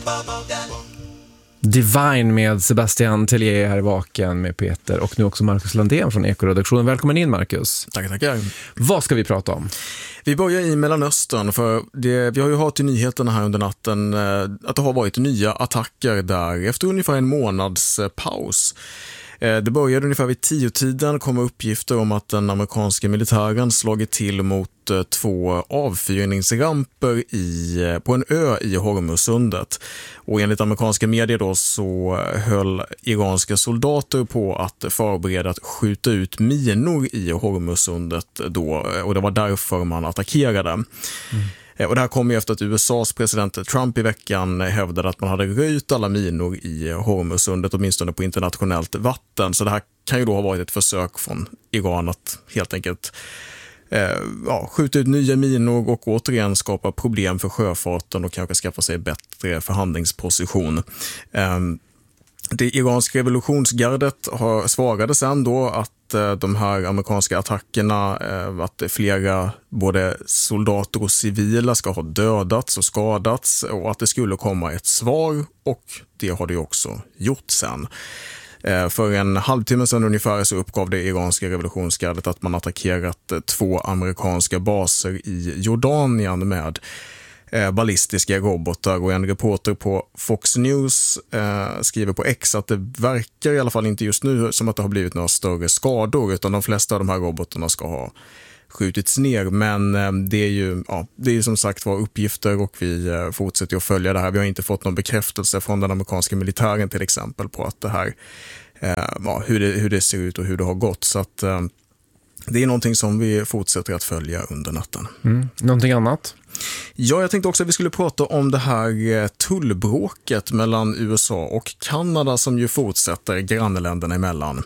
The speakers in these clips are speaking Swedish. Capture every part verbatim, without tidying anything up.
Divine med Sebastian Tellier här i Vaken med Peter och nu också Marcus Landén från Ekoredaktionen. Välkommen in, Marcus. Tackar, tackar. Vad ska vi prata om? Vi börjar i Mellanöstern, för det, vi har ju hört i nyheterna här under natten eh, att det har varit nya attacker där efter ungefär en månads eh, paus. Eh, det började ungefär vid tio-tiden, kom uppgifter om att den amerikanska militären slagit till mot eh, två avfyrningsramper i, eh, på en ö i Hormuzsundet. Och enligt amerikanska medier då så höll iranska soldater på att förbereda att skjuta ut minor i Hormuzsundet då, och det var därför man attackerade. Mm. Och det här kom ju efter att U S A:s president Trump i veckan hävdade att man hade röjt alla minor i Hormuzsundet, åtminstone på internationellt vatten. Så det här kan ju då ha varit ett försök från Iran att helt enkelt eh, ja, skjuta ut nya minor och återigen skapa problem för sjöfarten och kanske skaffa sig bättre förhandlingsposition. Eh, Det iranska revolutionsgardet har svarade sen då att de här amerikanska attackerna, att flera både soldater och civila ska ha dödats och skadats och att det skulle komma ett svar, och det har det också gjort sen. För en halvtimme sedan ungefär så uppgav det iranska revolutionsgardet att man attackerat två amerikanska baser i Jordanien med ballistiska robotar, och en reporter på Fox News eh, skriver på X att det verkar i alla fall inte just nu som att det har blivit några större skador, utan de flesta av de här robotarna ska ha skjutits ner. Men eh, det är ju ja, det är som sagt var uppgifter, och vi eh, fortsätter att följa det här. Vi har inte fått någon bekräftelse från den amerikanska militären till exempel på att det här eh, ja, hur, det, hur det ser ut och hur det har gått. Så att eh, det är någonting som vi fortsätter att följa under natten. Mm. Någonting annat? Ja, jag tänkte också att vi skulle prata om det här tullbråket mellan U S A och Kanada som ju fortsätter grannländerna emellan.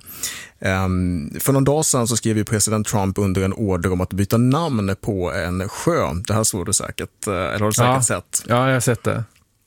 Um, för någon dag sedan så skrev ju president Trump under en order om att byta namn på en sjö. Det här såg du säkert, eller har du säkert ja. sett? Ja, jag har sett det.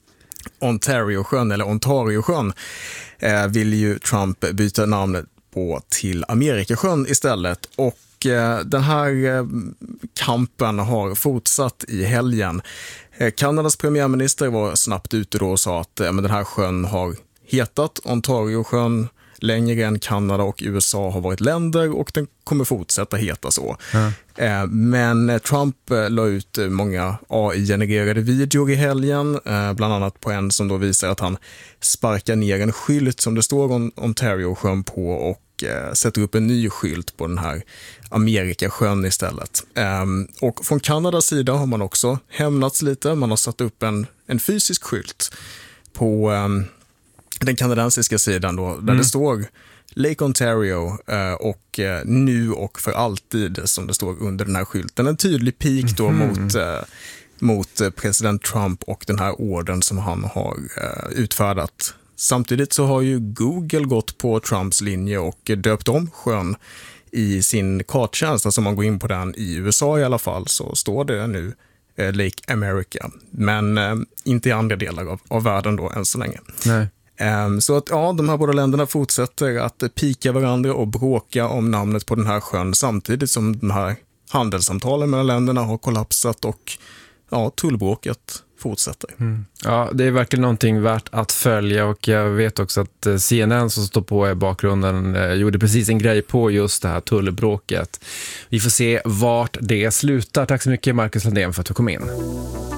Ontariosjön eller Ontariosjön eh, vill ju Trump byta namn på till Amerikasjön istället, och den här kampen har fortsatt i helgen. Kanadas premiärminister var snabbt ute då och sa att men den här sjön har hetat Ontariosjön längre än Kanada och U S A har varit länder, och den kommer fortsätta heta så. Mm. Men Trump la ut många A I-genererade videor i helgen, bland annat på en som då visar att han sparkar ner en skylt som det står Ontariosjön på och sätter upp en ny skylt på den här Amerikasjön istället. Um, och från Kanadas sida har man också hämnats lite. Man har satt upp en, en fysisk skylt på um, den kanadensiska sidan då, där mm. det står Lake Ontario uh, och uh, nu och för alltid, som det står under den här skylten. En tydlig pik då mm. mot, uh, mot president Trump och den här orden som han har uh, utfärdat. Samtidigt så har ju Google gått på Trumps linje och döpt om sjön i sin karttjänst. Alltså om man går in på den i U S A i alla fall så står det nu eh, Lake America. Men eh, inte i andra delar av, av världen då än så länge. Nej. Um, så att ja, de här båda länderna fortsätter att pika varandra och bråka om namnet på den här sjön, samtidigt som de här handelssamtalen mellan länderna har kollapsat och ja, tullbråket fortsätter. Mm. Ja, det är verkligen någonting värt att följa, och jag vet också att C N N som står på i bakgrunden eh, gjorde precis en grej på just det här tullbråket. Vi får se vart det slutar. Tack så mycket, Marcus Landén, för att du kom in.